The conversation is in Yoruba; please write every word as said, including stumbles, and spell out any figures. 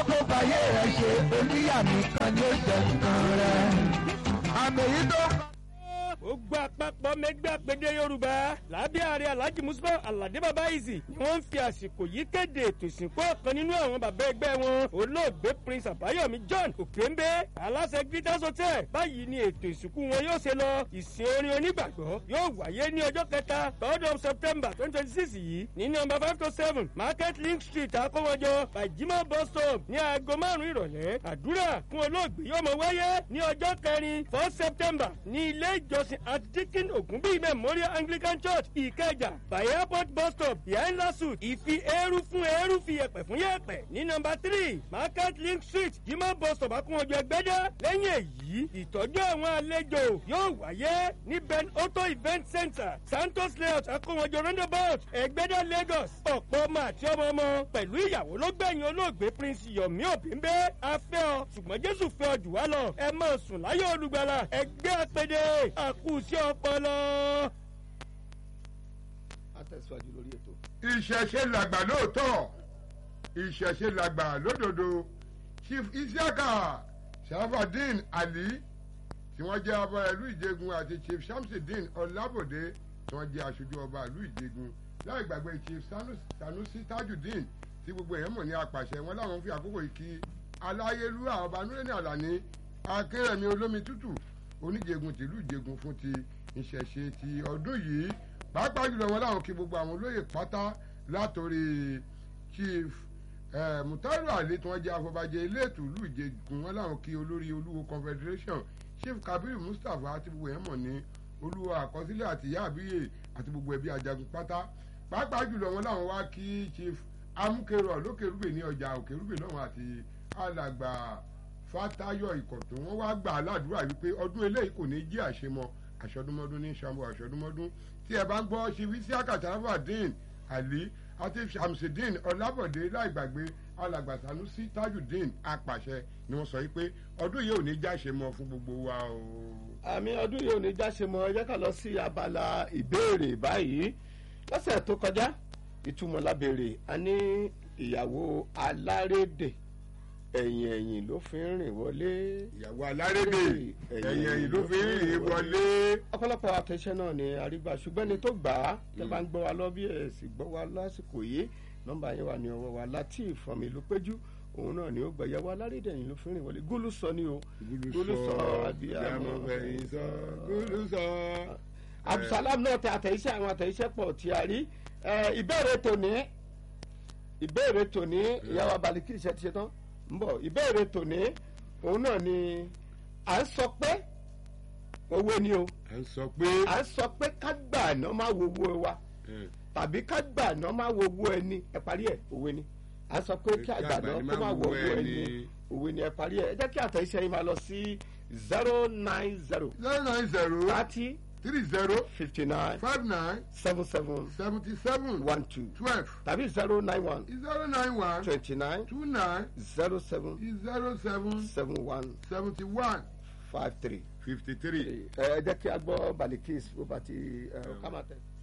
tó fàyè rẹ̀ ṣe oníyà nìkan ni ó jẹ nǹkan rẹ̀. àmì èyí tó ó gbọ́ àpapọ̀ mẹ́gbẹ́ àpèdè yorùbá lábẹ́ ààrẹ alhaji musa alade baba izi ni wọ́n ń fi àsìkò yìí kéde ètò ìsìnkú ọ̀kan nínú àwọn bàbá ẹgbẹ́ wọn olóògbé prince àbáyọ̀mí john òkèǹbé aláṣẹ greatest hotel. báyìí ni ètò ìsìnkú wọn yóò ṣe lọ ìsìn orin onígbàgbọ́ yóò wáyé ní ọjọ́ kẹta third of september twenty twenty six yìí ní nọ́mbà five to seven market link street akówọjọ bajima bus stop ní aago márùn-ún ìrọ̀lẹ́ àdúrà fún olóògbé yóò mọ wáyé ní ọjọ́ kẹrin four september ní ilé ìjọsìn Archdeacon Ogunbi Memorial Anglican Church Ìkẹjà by airport bus stop behind lasut ìfi eérú fún eérú fi yẹ̀pẹ̀ fún yẹ̀pẹ̀ ní nọ́mbà three market link street jimá bus stop akúnwọjọ ẹgbẹ́dá. lẹ́yìn èyí ìtọ́jú àwọn àlejò yóò wáyé ní Ben Otto event center Santos layout akúnwọjọ roundabout ẹgbẹ́dá Lagos. ọ̀pọ̀ ọmọ àti ọmọ ọmọ pẹ̀lú ìyàwó ló gbẹ̀yìn olóògbé Prince Yomi Obimbe. afẹ́ ọ ṣùgbọ́n Jésù fẹ́ ọ jù wá lọ ẹ máa sùn láyọ̀ olùgbàlà ẹgbẹ́ àpèdè àkú sí ọpọlọ. a tẹ̀síwájú lórí ètò. ìṣẹ̀ṣe làgbà lóòótọ́ ìṣẹ̀ṣe làgbà lódodo chief isiaka sharafadin ali tí wọ́n jẹ́ ọba ìlú ìjẹgun àti chief shamsidin ọlábòde tí wọ́n jẹ́ aṣojú ọba ìlú ìjẹgun láì gbàgbé chief sanusi tajudeen tí gbogbo èèyàn mọ̀ ní apàṣẹ wọn láwọn fi àkókò yìí kí aláyélúwà ọba nureni alani akérèmí olómi tútù oníjẹgun tìlú ìjẹgun fún ti ìṣẹ̀ṣe ti ọdún yìí pàápàá jùlọ wọn láwọn kí gbogbo àwọn olóyè pátá látòrí chief mutairu ali tí wọ́n jẹ́ afọbajẹ ilé ètò ìlú ìjẹgun wọn láwọn kí olórí olúwo confederation chief kabiru mustapha àti gbogbo èèyàn mọ̀ ní olúwo àkọsílẹ̀ àti ìyá àbíyè àti gbogbo ẹbí ajagun pátá pàápàá jùlọ wọn láwọn wá kí chief amúkèrò lókèrúbè ní ọjà òkèrúbè lọ́wọ́ àti alàgbà fatayo ìkọ̀tún wọn wá gbà á ládùúrà wípé ọdún eléyìí kò ní jí àṣemọ àṣọdúnmọ́dún ní sàmú àṣọdúnmọ́dún tí ẹ bá ń gbọ́ ṣíwí sí àkàtàfàdín àlí àti shamsidin ọlábọ̀dé láìgbàgbé alàgbà sanusi tajudeen apàṣẹ ni wọ́n sọ wípé ọdún yìí ò ní já àṣemọ fún gbogbo wa o. àmì ọdún yìí ò ní já àṣemọ ẹ jẹ́ ká lọ sí abala ìbéèrè báyìí lọ́sẹ̀ tó kọjá ìtumọ̀ lábẹ́rẹ́ a ní ìyàwó alárédè ẹ̀yìn ẹ̀yìn ló fi ń rìn wọlé. ìyàwó alárédè ẹ̀yìn ẹ̀yìn ló fi ń rìn wọlé. ọ̀pọ̀lọpọ̀ àtẹ̀ṣẹ́ náà ni àrígbà ṣùgbọ́n ẹni tó gbà á tẹ́ bá ń gbọ́ wa lọ bí ẹ̀ sì gbọ́ wa lásìkò yìí nọ́mbà yẹn wà ní ọwọ́ wa Latif from Ìlúpéjú òun náà ni ó gbà ìyàwó alárédè ẹ̀yìn ló fi ń rìn wọlé gúlù sọ ni o gúlù sọ abiyamọ fẹ̀yìn sọ gúlù sọ. Abdulsalam náà tẹ àtẹ̀yíṣẹ́ àwọn àtẹ̀yíṣẹ́ pọ̀ tí a rí ìbéèrè tòní ìbéèrè tòní ìyàwó abaliki iṣẹ́ ti ṣe tán ń bọ̀ ìbéèrè tòní òun náà ni à ń sọ pé owó ni o à ń sọ pé à ń sọ pé ká gbà ná má wo owó wa tàbí ká gbà ná má wo owó ẹni ẹ parí ẹ òwe ni à ń sọ pé kí àgbà ná kó má wo owó ẹni òwe ni ẹ parí ẹ ẹ jẹ́ kí àtẹ̀yíṣẹ́ yìí máa lọ sí zero nine zero zero nine zero thirty three zero fifty nine five nine seven seven seventy seven one two twelve tàbí zero nine one zero nine one twenty nine two nine zero seven zero seven seven one seventy one five three. fifty three. ẹ jẹ́ kí a gbọ́ Balikis bó bá ti ká máa tẹ̀.